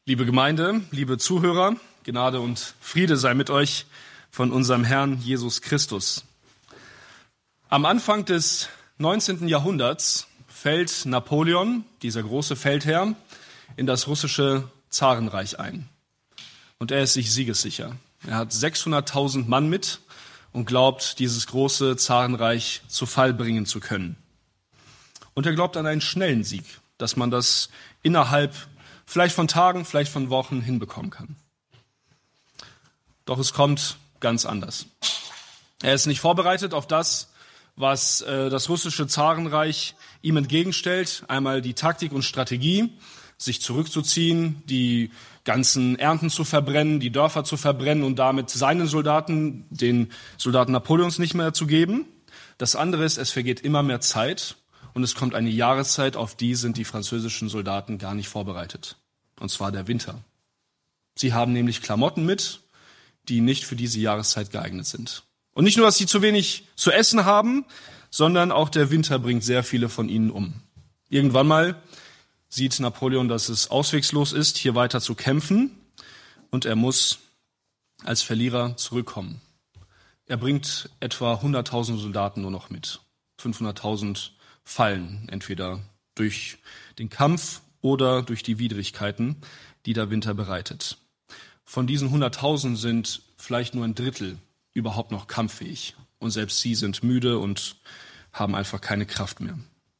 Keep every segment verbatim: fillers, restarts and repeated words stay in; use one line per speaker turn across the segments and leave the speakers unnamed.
Liebe Gemeinde, liebe Zuhörer, Gnade und Friede sei mit euch von unserem Herrn Jesus Christus. Am Anfang des neunzehnten Jahrhunderts fällt Napoleon, dieser große Feldherr, in das russische Zarenreich ein. Und er ist sich siegessicher. Er hat sechshunderttausend Mann mit und glaubt, dieses große Zarenreich zu Fall bringen zu können. Und er glaubt an einen schnellen Sieg, dass man das innerhalb vielleicht von Tagen, vielleicht von Wochen hinbekommen kann. Doch es kommt ganz anders. Er ist nicht vorbereitet auf das, was äh, das russische Zarenreich ihm entgegenstellt. Einmal die Taktik und Strategie, sich zurückzuziehen, die ganzen Ernten zu verbrennen, die Dörfer zu verbrennen und damit seinen Soldaten, den Soldaten Napoleons, nicht mehr zu geben. Das andere ist, es vergeht immer mehr Zeit. Und es kommt eine Jahreszeit, auf die sind die französischen Soldaten gar nicht vorbereitet. Und zwar der Winter. Sie haben nämlich Klamotten mit, die nicht für diese Jahreszeit geeignet sind. Und nicht nur, dass sie zu wenig zu essen haben, sondern auch der Winter bringt sehr viele von ihnen um. Irgendwann mal sieht Napoleon, dass es auswegslos ist, hier weiter zu kämpfen. Und er muss als Verlierer zurückkommen. Er bringt etwa hunderttausend Soldaten nur noch mit. fünfhunderttausend fallen, entweder durch den Kampf oder durch die Widrigkeiten, die der Winter bereitet. Von diesen hunderttausend sind vielleicht nur ein Drittel überhaupt noch kampffähig. Und selbst sie sind müde und haben einfach keine Kraft mehr.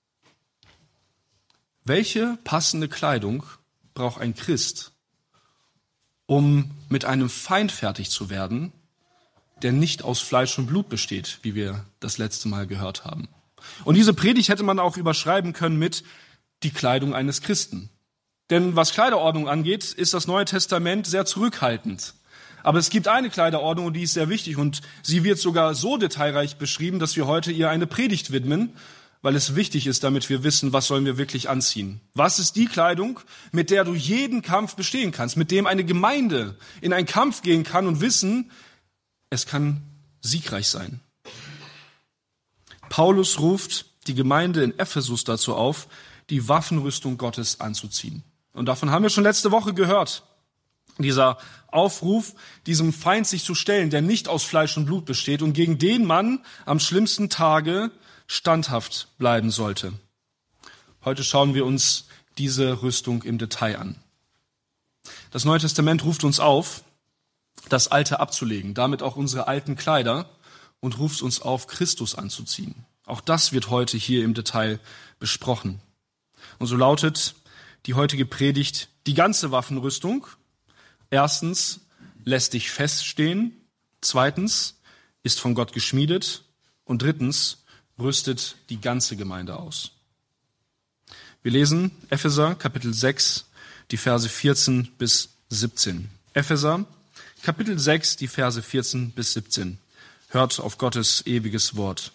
Welche passende Kleidung braucht ein Christ, um mit einem Feind fertig zu werden, der nicht aus Fleisch und Blut besteht, wie wir das letzte Mal gehört haben? Und diese Predigt hätte man auch überschreiben können mit die Kleidung eines Christen. Denn was Kleiderordnung angeht, ist das Neue Testament sehr zurückhaltend. Aber es gibt eine Kleiderordnung, und die ist sehr wichtig. Und sie wird sogar so detailreich beschrieben, dass wir heute ihr eine Predigt widmen, weil es wichtig ist, damit wir wissen, was sollen wir wirklich anziehen. Was ist die Kleidung, mit der du jeden Kampf bestehen kannst, mit dem eine Gemeinde in einen Kampf gehen kann und wissen, es kann siegreich sein. Paulus ruft die Gemeinde in Ephesus dazu auf, die Waffenrüstung Gottes anzuziehen. Und davon haben wir schon letzte Woche gehört. Dieser Aufruf, diesem Feind sich zu stellen, der nicht aus Fleisch und Blut besteht und gegen den man am schlimmsten Tage standhaft bleiben sollte. Heute schauen wir uns diese Rüstung im Detail an. Das Neue Testament ruft uns auf, das Alte abzulegen, damit auch unsere alten Kleider, und ruft uns auf, Christus anzuziehen. Auch das wird heute hier im Detail besprochen. Und so lautet die heutige Predigt die ganze Waffenrüstung. Erstens, lässt dich feststehen. Zweitens, ist von Gott geschmiedet. Und drittens, rüstet die ganze Gemeinde aus. Wir lesen Epheser Kapitel sechs, die Verse vierzehn bis siebzehn. Epheser Kapitel sechs, die Verse vierzehn bis siebzehn. Hört auf Gottes ewiges Wort.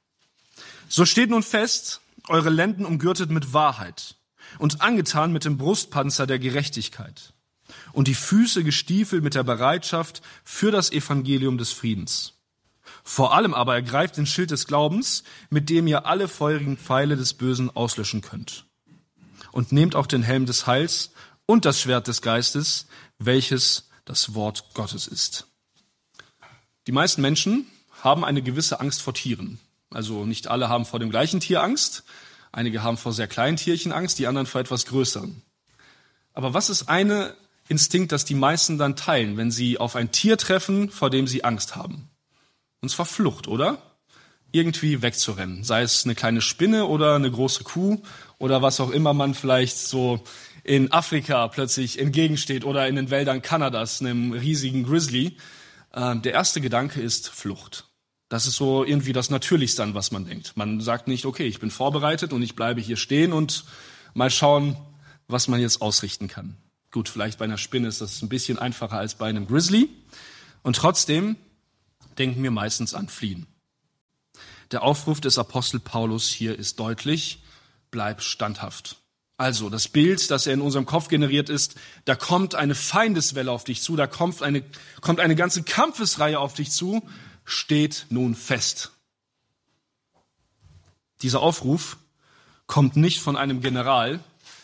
So steht nun fest, eure Lenden umgürtet mit Wahrheit und angetan mit dem Brustpanzer der Gerechtigkeit und die Füße gestiefelt mit der Bereitschaft für das Evangelium des Friedens. Vor allem aber ergreift den Schild des Glaubens, mit dem ihr alle feurigen Pfeile des Bösen auslöschen könnt. Und nehmt auch den Helm des Heils und das Schwert des Geistes, welches das Wort Gottes ist. Die meisten Menschen haben eine gewisse Angst vor Tieren. Also nicht alle haben vor dem gleichen Tier Angst. Einige haben vor sehr kleinen Tierchen Angst, die anderen vor etwas größeren. Aber was ist eine Instinkt, das die meisten dann teilen, wenn sie auf ein Tier treffen, vor dem sie Angst haben? Und zwar Flucht, oder? Irgendwie wegzurennen. Sei es eine kleine Spinne oder eine große Kuh oder was auch immer man vielleicht so in Afrika plötzlich entgegensteht oder in den Wäldern Kanadas, einem riesigen Grizzly. Der erste Gedanke ist Flucht. Das ist so irgendwie das Natürlichste, an was man denkt. Man sagt nicht, okay, ich bin vorbereitet und ich bleibe hier stehen und mal schauen, was man jetzt ausrichten kann. Gut, vielleicht bei einer Spinne ist das ein bisschen einfacher als bei einem Grizzly. Und trotzdem denken wir meistens an Fliehen. Der Aufruf des Apostel Paulus hier ist deutlich, bleib standhaft. Also das Bild, das er in unserem Kopf generiert ist, da kommt eine Feindeswelle auf dich zu, da kommt eine, kommt eine ganze Kampfesreihe auf dich zu, steht nun fest. Dieser Aufruf kommt nicht von einem General,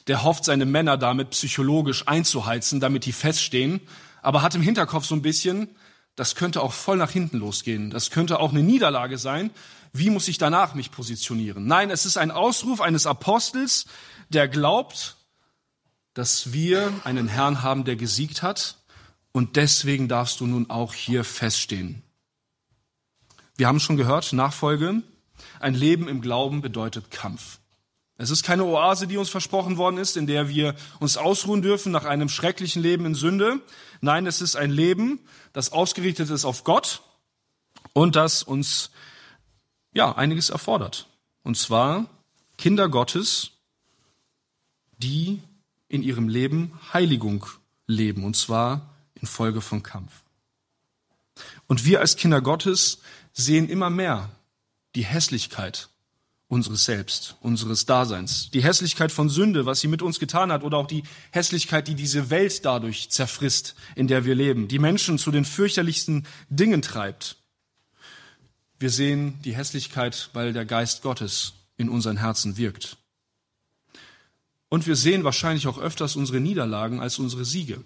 der hofft, seine Männer damit psychologisch einzuheizen, damit die feststehen, aber hat im Hinterkopf so ein bisschen, das könnte auch voll nach hinten losgehen. Das könnte auch eine Niederlage sein. Wie muss ich danach mich positionieren? Nein, es ist ein Ausruf eines Apostels, der glaubt, dass wir einen Herrn haben, der gesiegt hat. Und deswegen darfst du nun auch hier feststehen. Wir haben schon gehört, Nachfolge, ein Leben im Glauben bedeutet Kampf. Es ist keine Oase, die uns versprochen worden ist, in der wir uns ausruhen dürfen nach einem schrecklichen Leben in Sünde. Nein, es ist ein Leben, das ausgerichtet ist auf Gott und das uns ja einiges erfordert. Und zwar Kinder Gottes, die in ihrem Leben Heiligung leben, und zwar infolge von Kampf. Und wir als Kinder Gottes sehen immer mehr die Hässlichkeit unseres Selbst, unseres Daseins, die Hässlichkeit von Sünde, was sie mit uns getan hat, oder auch die Hässlichkeit, die diese Welt dadurch zerfrisst, in der wir leben, die Menschen zu den fürchterlichsten Dingen treibt. Wir sehen die Hässlichkeit, weil der Geist Gottes in unseren Herzen wirkt. Und wir sehen wahrscheinlich auch öfters unsere Niederlagen als unsere Siege.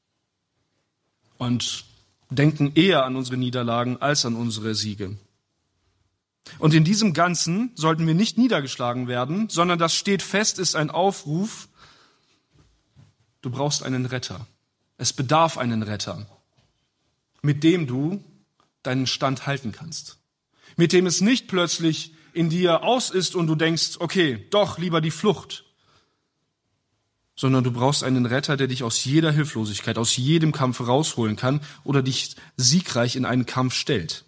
Und denken eher an unsere Niederlagen als an unsere Siege. Und in diesem Ganzen sollten wir nicht niedergeschlagen werden, sondern das steht fest, ist ein Aufruf. Du brauchst einen Retter. Es bedarf einen Retter, mit dem du deinen Stand halten kannst. Mit dem es nicht plötzlich in dir aus ist und du denkst, okay, doch, lieber die Flucht. Sondern du brauchst einen Retter, der dich aus jeder Hilflosigkeit, aus jedem Kampf rausholen kann oder dich siegreich in einen Kampf stellt.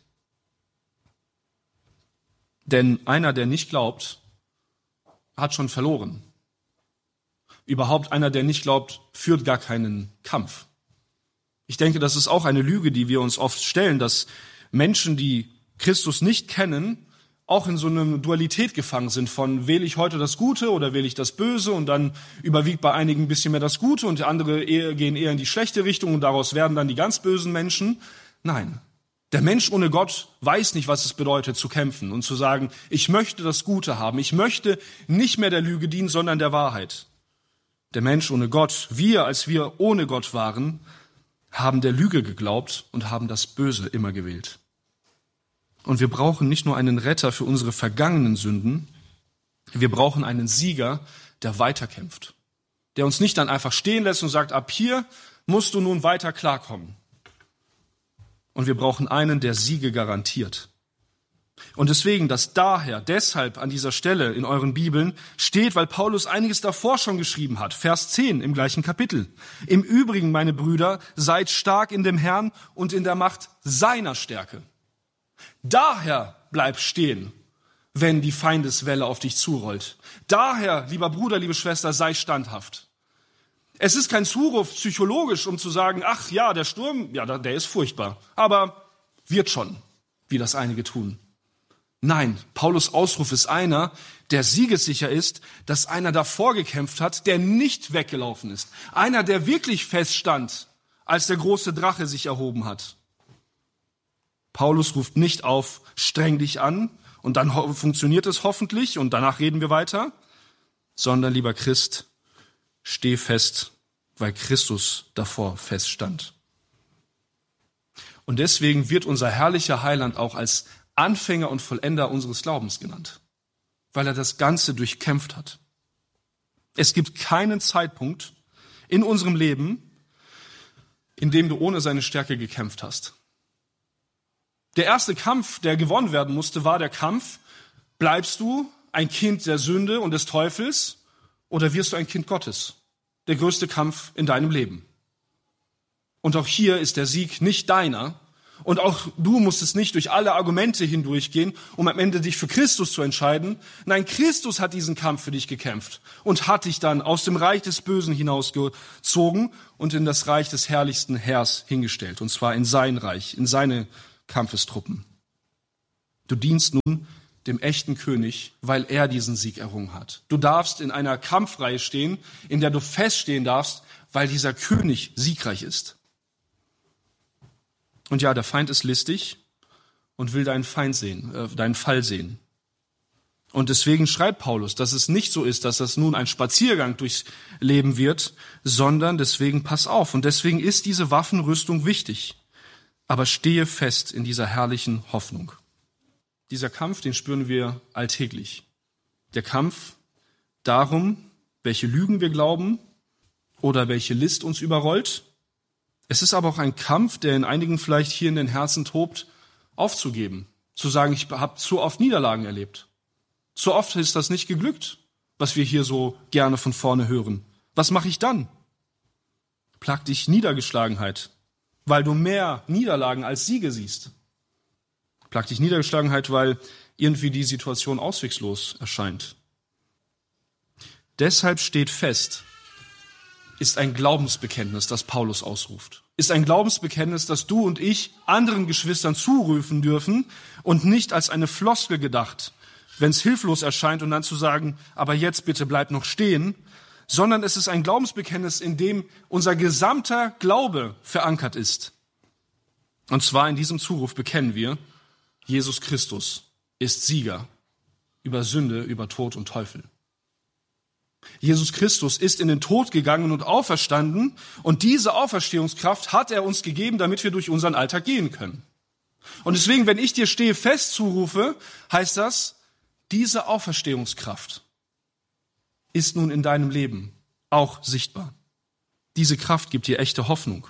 Denn einer, der nicht glaubt, hat schon verloren. Überhaupt einer, der nicht glaubt, führt gar keinen Kampf. Ich denke, das ist auch eine Lüge, die wir uns oft stellen, dass Menschen, die Christus nicht kennen, auch in so einer Dualität gefangen sind von wähle ich heute das Gute oder wähle ich das Böse, und dann überwiegt bei einigen ein bisschen mehr das Gute und andere gehen eher in die schlechte Richtung und daraus werden dann die ganz bösen Menschen. Nein. Der Mensch ohne Gott weiß nicht, was es bedeutet, zu kämpfen und zu sagen, ich möchte das Gute haben. Ich möchte nicht mehr der Lüge dienen, sondern der Wahrheit. Der Mensch ohne Gott, wir, als wir ohne Gott waren, haben der Lüge geglaubt und haben das Böse immer gewählt. Und wir brauchen nicht nur einen Retter für unsere vergangenen Sünden, wir brauchen einen Sieger, der weiterkämpft. Der uns nicht dann einfach stehen lässt und sagt, ab hier musst du nun weiter klarkommen. Und wir brauchen einen, der Siege garantiert. Und deswegen, dass daher, deshalb an dieser Stelle in euren Bibeln steht, weil Paulus einiges davor schon geschrieben hat. Vers zehn im gleichen Kapitel. Im Übrigen, meine Brüder, seid stark in dem Herrn und in der Macht seiner Stärke. Daher bleib stehen, wenn die Feindeswelle auf dich zurollt. Daher, lieber Bruder, liebe Schwester, sei standhaft. Es ist kein Zuruf psychologisch, um zu sagen, ach ja, der Sturm, ja, der ist furchtbar, aber wird schon, wie das einige tun. Nein, Paulus' Ausruf ist einer, der siegessicher ist, dass einer davor gekämpft hat, der nicht weggelaufen ist. Einer, der wirklich feststand, als der große Drache sich erhoben hat. Paulus ruft nicht auf, streng dich an und dann ho- funktioniert es hoffentlich und danach reden wir weiter, sondern, lieber Christ, steh fest, weil Christus davor feststand. Und deswegen wird unser herrlicher Heiland auch als Anfänger und Vollender unseres Glaubens genannt, weil er das Ganze durchkämpft hat. Es gibt keinen Zeitpunkt in unserem Leben, in dem du ohne seine Stärke gekämpft hast. Der erste Kampf, der gewonnen werden musste, war der Kampf, bleibst du ein Kind der Sünde und des Teufels oder wirst du ein Kind Gottes? Der größte Kampf in deinem Leben. Und auch hier ist der Sieg nicht deiner. Und auch du musstest nicht durch alle Argumente hindurchgehen, um am Ende dich für Christus zu entscheiden. Nein, Christus hat diesen Kampf für dich gekämpft und hat dich dann aus dem Reich des Bösen hinausgezogen und in das Reich des herrlichsten Herrs hingestellt. Und zwar in sein Reich, in seine Kampfestruppen. Du dienst nun dem echten König, weil er diesen Sieg errungen hat. Du darfst in einer Kampfreihe stehen, in der du feststehen darfst, weil dieser König siegreich ist. Und ja, der Feind ist listig und will deinen Feind sehen, äh, deinen Fall sehen. Und deswegen schreibt Paulus, dass es nicht so ist, dass das nun ein Spaziergang durchs Leben wird, sondern deswegen pass auf. Und deswegen ist diese Waffenrüstung wichtig. Aber stehe fest in dieser herrlichen Hoffnung. Dieser Kampf, den spüren wir alltäglich. Der Kampf darum, welche Lügen wir glauben oder welche List uns überrollt. Es ist aber auch ein Kampf, der in einigen vielleicht hier in den Herzen tobt, aufzugeben. Zu sagen, ich habe zu oft Niederlagen erlebt. Zu oft ist das nicht geglückt, was wir hier so gerne von vorne hören. Was mache ich dann? Plagt dich Niedergeschlagenheit, weil du mehr Niederlagen als Siege siehst. Plagt dich Niedergeschlagenheit, weil irgendwie die Situation ausweglos erscheint. Deshalb steht fest, ist ein Glaubensbekenntnis, das Paulus ausruft. Ist ein Glaubensbekenntnis, das du und ich anderen Geschwistern zurufen dürfen und nicht als eine Floskel gedacht, wenn es hilflos erscheint und dann zu sagen, aber jetzt bitte bleib noch stehen, sondern es ist ein Glaubensbekenntnis, in dem unser gesamter Glaube verankert ist. Und zwar in diesem Zuruf bekennen wir, Jesus Christus ist Sieger über Sünde, über Tod und Teufel. Jesus Christus ist in den Tod gegangen und auferstanden und diese Auferstehungskraft hat er uns gegeben, damit wir durch unseren Alltag gehen können. Und deswegen, wenn ich dir stehe fest zurufe, heißt das, diese Auferstehungskraft ist nun in deinem Leben auch sichtbar. Diese Kraft gibt dir echte Hoffnung.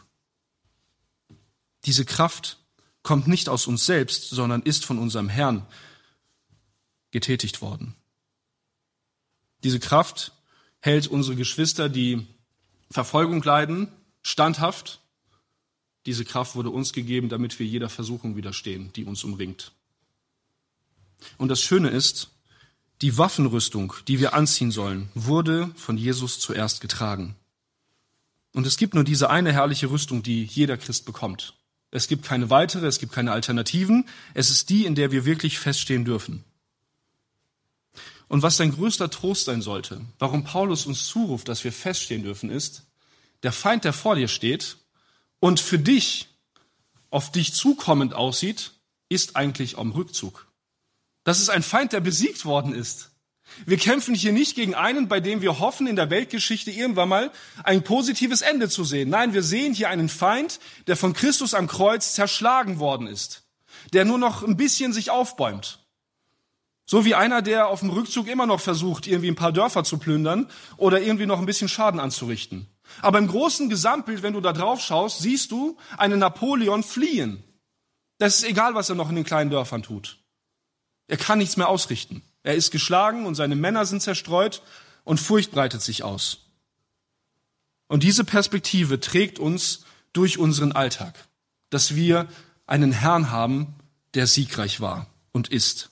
Diese Kraft kommt nicht aus uns selbst, sondern ist von unserem Herrn getätigt worden. Diese Kraft hält unsere Geschwister, die Verfolgung leiden, standhaft. Diese Kraft wurde uns gegeben, damit wir jeder Versuchung widerstehen, die uns umringt. Und das Schöne ist, die Waffenrüstung, die wir anziehen sollen, wurde von Jesus zuerst getragen. Und es gibt nur diese eine herrliche Rüstung, die jeder Christ bekommt. Es gibt keine weitere, es gibt keine Alternativen. Es ist die, in der wir wirklich feststehen dürfen. Und was dein größter Trost sein sollte, warum Paulus uns zuruft, dass wir feststehen dürfen, ist, der Feind, der vor dir steht und für dich, auf dich zukommend aussieht, ist eigentlich am Rückzug. Das ist ein Feind, der besiegt worden ist. Wir kämpfen hier nicht gegen einen, bei dem wir hoffen, in der Weltgeschichte irgendwann mal ein positives Ende zu sehen. Nein, wir sehen hier einen Feind, der von Christus am Kreuz zerschlagen worden ist, der nur noch ein bisschen sich aufbäumt. So wie einer, der auf dem Rückzug immer noch versucht, irgendwie ein paar Dörfer zu plündern oder irgendwie noch ein bisschen Schaden anzurichten. Aber im großen Gesamtbild, wenn du da drauf schaust, siehst du einen Napoleon fliehen. Das ist egal, was er noch in den kleinen Dörfern tut. Er kann nichts mehr ausrichten. Er ist geschlagen und seine Männer sind zerstreut und Furcht breitet sich aus. Und diese Perspektive trägt uns durch unseren Alltag, dass wir einen Herrn haben, der siegreich war und ist.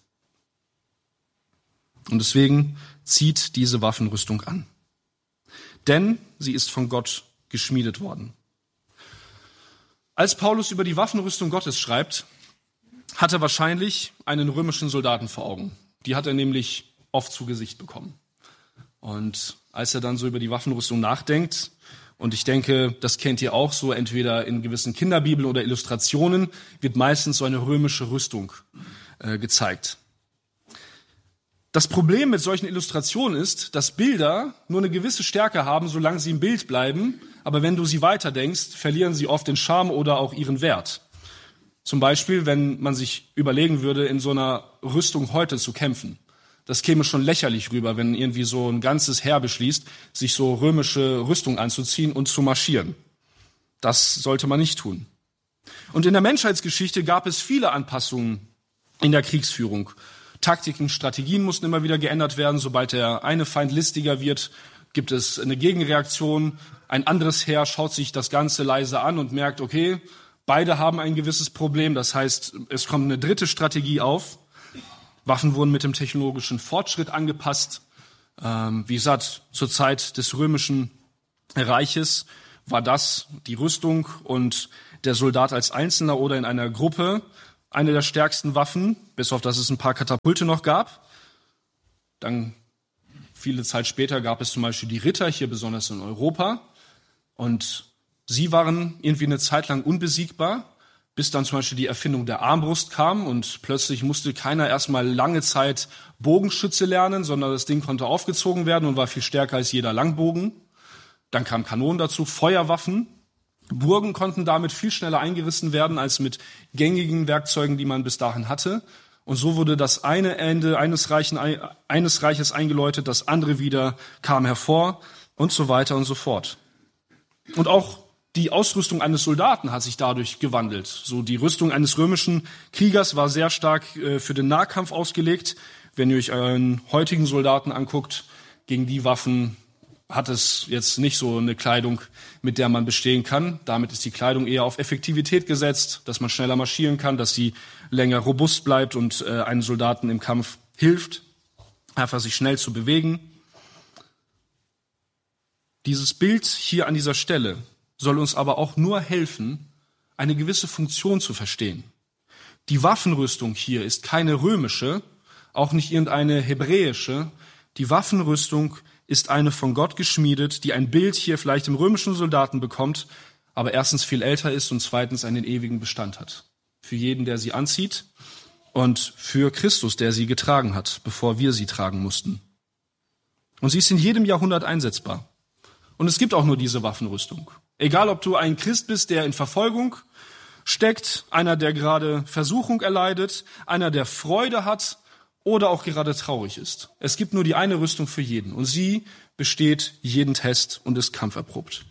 Und deswegen zieht diese Waffenrüstung an. Denn sie ist von Gott geschmiedet worden. Als Paulus über die Waffenrüstung Gottes schreibt, hat er wahrscheinlich einen römischen Soldaten vor Augen. Die hat er nämlich oft zu Gesicht bekommen. Und als er dann so über die Waffenrüstung nachdenkt, und ich denke, das kennt ihr auch so, entweder in gewissen Kinderbibeln oder Illustrationen, wird meistens so eine römische Rüstung äh, gezeigt. Das Problem mit solchen Illustrationen ist, dass Bilder nur eine gewisse Stärke haben, solange sie im Bild bleiben, aber wenn du sie weiterdenkst, verlieren sie oft den Charme oder auch ihren Wert. Zum Beispiel, wenn man sich überlegen würde, in so einer Rüstung heute zu kämpfen. Das käme schon lächerlich rüber, wenn irgendwie so ein ganzes Heer beschließt, sich so römische Rüstung anzuziehen und zu marschieren. Das sollte man nicht tun. Und in der Menschheitsgeschichte gab es viele Anpassungen in der Kriegsführung. Taktiken, Strategien mussten immer wieder geändert werden. Sobald der eine Feind listiger wird, gibt es eine Gegenreaktion. Ein anderes Heer schaut sich das Ganze leise an und merkt, okay, beide haben ein gewisses Problem. Das heißt, es kommt eine dritte Strategie auf. Waffen wurden mit dem technologischen Fortschritt angepasst. Ähm, wie gesagt, zur Zeit des Römischen Reiches war das die Rüstung und der Soldat als Einzelner oder in einer Gruppe eine der stärksten Waffen, bis auf dass es ein paar Katapulte noch gab. Dann, viele Zeit später, gab es zum Beispiel die Ritter, hier besonders in Europa. Und sie waren irgendwie eine Zeit lang unbesiegbar, bis dann zum Beispiel die Erfindung der Armbrust kam und plötzlich musste keiner erstmal lange Zeit Bogenschütze lernen, sondern das Ding konnte aufgezogen werden und war viel stärker als jeder Langbogen. Dann kamen Kanonen dazu, Feuerwaffen. Burgen konnten damit viel schneller eingerissen werden als mit gängigen Werkzeugen, die man bis dahin hatte. Und so wurde das eine Ende eines, Reichen, eines Reiches eingeläutet, das andere wieder kam hervor und so weiter und so fort. Und auch die Ausrüstung eines Soldaten hat sich dadurch gewandelt. So die Rüstung eines römischen Kriegers war sehr stark äh, für den Nahkampf ausgelegt. Wenn ihr euch einen heutigen Soldaten anguckt, gegen die Waffen hat es jetzt nicht so eine Kleidung, mit der man bestehen kann. Damit ist die Kleidung eher auf Effektivität gesetzt, dass man schneller marschieren kann, dass sie länger robust bleibt und äh, einem Soldaten im Kampf hilft, einfach sich schnell zu bewegen. Dieses Bild hier an dieser Stelle soll uns aber auch nur helfen, eine gewisse Funktion zu verstehen. Die Waffenrüstung hier ist keine römische, auch nicht irgendeine hebräische. Die Waffenrüstung ist eine von Gott geschmiedet, die ein Bild hier vielleicht im römischen Soldaten bekommt, aber erstens viel älter ist und zweitens einen ewigen Bestand hat. Für jeden, der sie anzieht und für Christus, der sie getragen hat, bevor wir sie tragen mussten. Und sie ist in jedem Jahrhundert einsetzbar. Und es gibt auch nur diese Waffenrüstung. Egal, ob du ein Christ bist, der in Verfolgung steckt, einer, der gerade Versuchung erleidet, einer, der Freude hat oder auch gerade traurig ist. Es gibt nur die eine Rüstung für jeden und sie besteht jeden Test und ist kampferprobt.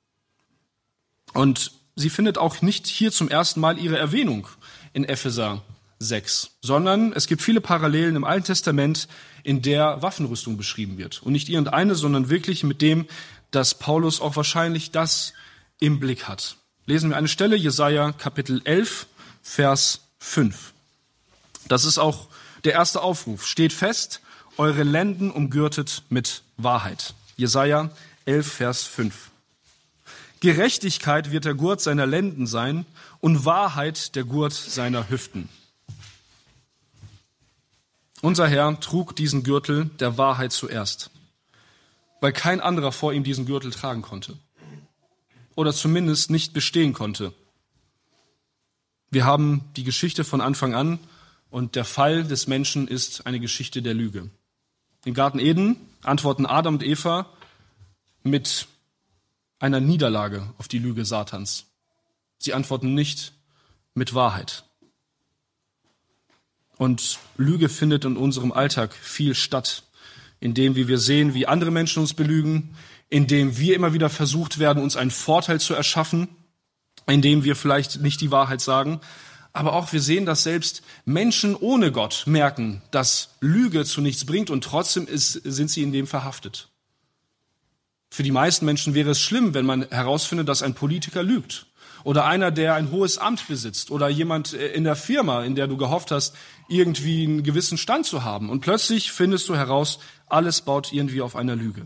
Und sie findet auch nicht hier zum ersten Mal ihre Erwähnung in Epheser sechs, sondern es gibt viele Parallelen im Alten Testament, in der Waffenrüstung beschrieben wird. Und nicht irgendeine, sondern wirklich mit dem, dass Paulus auch wahrscheinlich das im Blick hat. Lesen wir eine Stelle, Jesaja Kapitel elf, Vers fünf. Das ist auch der erste Aufruf. Steht fest, eure Lenden umgürtet mit Wahrheit. Jesaja elf, Vers fünf. Gerechtigkeit wird der Gurt seiner Lenden sein und Wahrheit der Gurt seiner Hüften. Unser Herr trug diesen Gürtel der Wahrheit zuerst, weil kein anderer vor ihm diesen Gürtel tragen konnte oder zumindest nicht bestehen konnte. Wir haben die Geschichte von Anfang an und der Fall des Menschen ist eine Geschichte der Lüge. Im Garten Eden antworten Adam und Eva mit einer Niederlage auf die Lüge Satans. Sie antworten nicht mit Wahrheit. Und Lüge findet in unserem Alltag viel statt, indem wie wir sehen, wie andere Menschen uns belügen, indem wir immer wieder versucht werden, uns einen Vorteil zu erschaffen, indem wir vielleicht nicht die Wahrheit sagen. Aber auch wir sehen, dass selbst Menschen ohne Gott merken, dass Lüge zu nichts bringt und trotzdem ist, sind sie in dem verhaftet. Für die meisten Menschen wäre es schlimm, wenn man herausfindet, dass ein Politiker lügt. Oder einer, der ein hohes Amt besitzt. Oder jemand in der Firma, in der du gehofft hast, irgendwie einen gewissen Stand zu haben. Und plötzlich findest du heraus, alles baut irgendwie auf einer Lüge.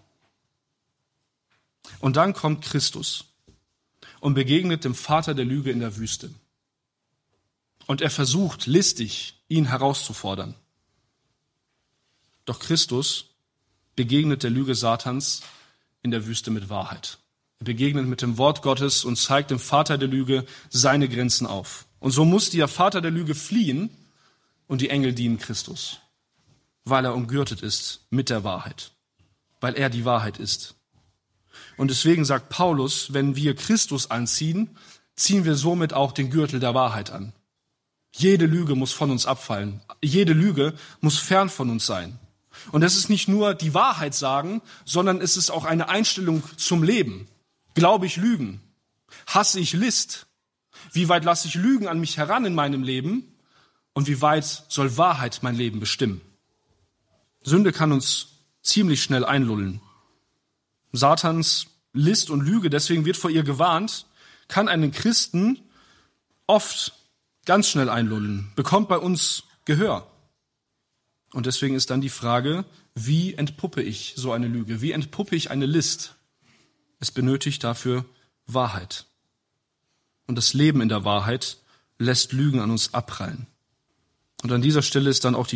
Und dann kommt Christus und begegnet dem Vater der Lüge in der Wüste. Und er versucht listig, ihn herauszufordern. Doch Christus begegnet der Lüge Satans in der Wüste mit Wahrheit. Er begegnet mit dem Wort Gottes und zeigt dem Vater der Lüge seine Grenzen auf. Und so muss der Vater der Lüge fliehen und die Engel dienen Christus, weil er umgürtet ist mit der Wahrheit, weil er die Wahrheit ist. Und deswegen sagt Paulus, wenn wir Christus anziehen, ziehen wir somit auch den Gürtel der Wahrheit an. Jede Lüge muss von uns abfallen. Jede Lüge muss fern von uns sein. Und das ist nicht nur die Wahrheit sagen, sondern es ist auch eine Einstellung zum Leben. Glaube ich Lügen? Hasse ich List? Wie weit lasse ich Lügen an mich heran in meinem Leben? Und wie weit soll Wahrheit mein Leben bestimmen? Sünde kann uns ziemlich schnell einlullen. Satans List und Lüge, deswegen wird vor ihr gewarnt, kann einen Christen oft ganz schnell einlullen, bekommt bei uns Gehör. Und deswegen ist dann die Frage, wie entpuppe ich so eine Lüge? Wie entpuppe ich eine List? Es benötigt dafür Wahrheit. Und das Leben in der Wahrheit lässt Lügen an uns abprallen. Und an dieser Stelle ist dann auch die